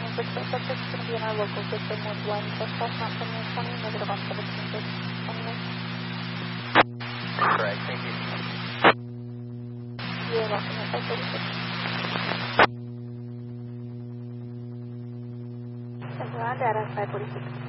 6 subject is going to be in our local system with one trespass, not from your 20, negative on 17, 20. Correct, thank you. You're welcome at 546. Around at 546.